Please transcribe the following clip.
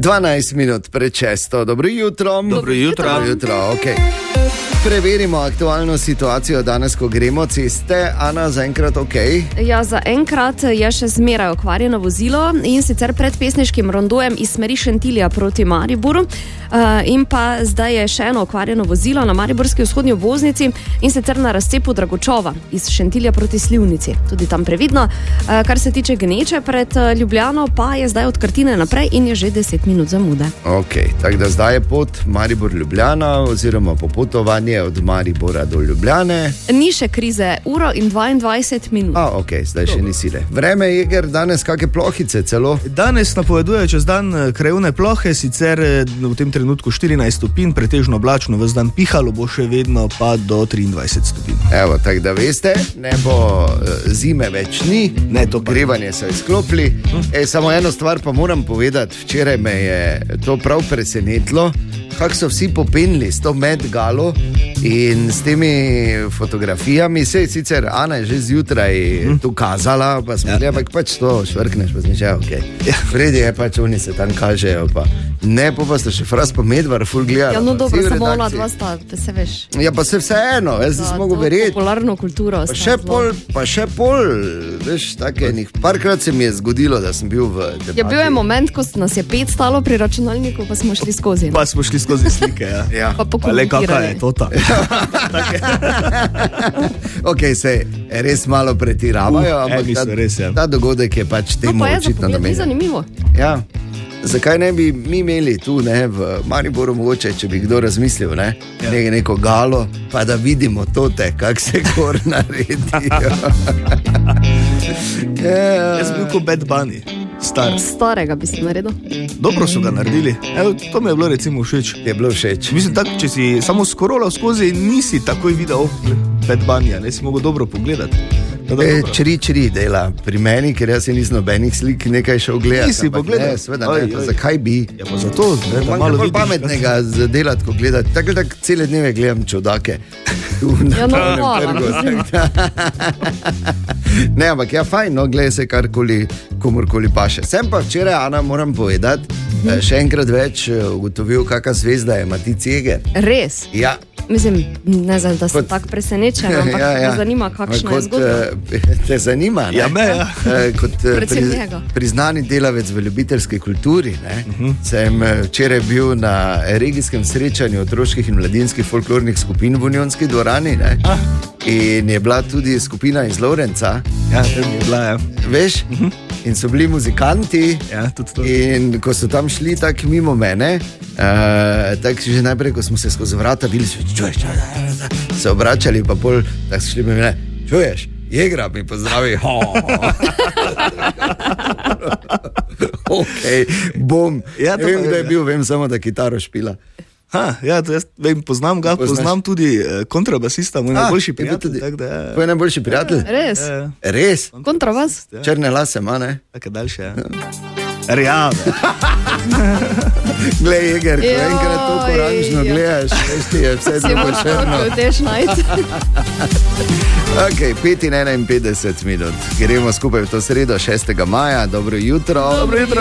12 minut pred 6. Dobro jutro. Dobro jutro. Okay. Preverimo aktualno situacijo danes, ko gremo ceste. Ana, zaenkrat ok? Ja, zaenkrat je še zmeraj okvarjeno vozilo in sicer pred pesniškim rondojem iz smeri Šentilja proti Mariboru. In pa zdaj je še eno okvarjeno vozilo na mariborski vzhodni obvoznici in sicer na razcepu Dragočova iz Šentilja proti Slivnici. Tudi tam previdno. Kar se tiče gneče pred Ljubljano, pa je zdaj od Krtine naprej in je že 10 minut zamude. Ok, tako da zdaj je pot Maribor-Ljubljana oziroma popotovanje od Maribora do Ljubljane. Ni še krize, 1 in 22 minut. Ok, zdaj še ni sile. Vreme je, ker danes kakšne plohice celo. Danes napovedujejo čez dan krajevne plohe, sicer v tem trenutku 14 stopinj, pretežno oblačno, ves dan pihalo bo še vedno pa do 23 stopinj. Evo, tako da veste, ne bo zime več ni, grevanje so izklopili. Samo eno stvar pa moram povedati, včeraj me je to prav presenetilo, kako so vsi popenili s to Met Galo in s temi fotografijami. Sicer Ana je že zjutraj tu kazala, pa smo rekli, ampak pač to švrkneš, pa zmiš, ok. Vredi je pač, oni se tam kažejo, pa ne, pa ste še Fras pa Medvar ful gledali. Ja, no dobro, samo ona dva sta, se veš. Ja, pa se vseeno, jaz nisem mogel verjeti. Popularno kulturo. Pa še pol, veš, take enih, parkrat se mi je zgodilo, da sem bil v debati. Ja, bil je moment, ko nas je 5 stalo pri računalniku, pa smo šli skozi. Pa smo šli skozi slike, ja. Pa le kakva je to ta. Ok, se res malo pretiravajo, ampak ta dogodek je pač temu očitno namenjen. Pa je za zanimivo. Ja. Zakaj ne bi mi imeli tu, ne, v Mariboru mogoče, če bi kdo razmislil, ne, neko galo, pa da vidimo tote, kak se gor naredijo. Jaz bil kot Bad Bunny, starega bi si naredil. Dobro so ga naredili, to mi je bilo recimo všeč. Je bilo všeč. Mislim tako, če si samo skorolal skozi, nisi takoj videl Bad Bunnyja, ne si mogel dobro pogledati. Čri dela pri meni, ker jaz nisem nobenih slik nekaj šel gledati. Nisi pogledal? Ne, sveda ne, zakaj bi? Ja, pa zato, ne, da malo vidiš. vidiš. Pametnega delati, ko gledati. Tako cele dneve gledam čudake. Ja, no, hvala. Ne, ampak ja, fajn, no, gledaj se karkoli, komorkoli paše. Sem pa včeraj, Ana, moram povedati, še enkrat več ugotovil, kakšna zvezda je Matic Jeger. Res? Ja. Mislim, ne znam, da sem tako presenečen, ampak me zanima, kakšna je zgodba. Te zanima, ne? Ja, me, ja. Kot priznani delavec v ljubiteljski kulturi, ne? Sem včeraj bil na regijskem srečanju otroških in mladinskih folklornih skupin v Unionski dvorani, ne? In je bila tudi skupina iz Lovrenca. Ja, to je bila, ja. Veš? In so bili muzikanti. Ja, tudi to. In ko so tam šli tako mimo mene, tako že najprej, ko smo se skozi vrata bili, čuješ, se obračali, pa pol, tako so šli mi mene, čuješ, Jegra mi pozdravi. Ok, bom. Ja, vem, da je bil, vem samo, da kitaro špila. Ja, to jaz vem, poznam ga, poznam tudi kontrabasista, moj najboljši prijatelj. Tvoj najboljši prijatelj? Res? Res? Kontrabas? Črne lase ima, ne? Tako daljše, ja. Rjave. Glej, Jeger, ko enkrat to oranžno gledaš, veš ti je vse drugo črno. Ok, 5 in 51 minut. Gremo skupaj v to sredo, 6. maja. Dobro jutro. Dobro jutro.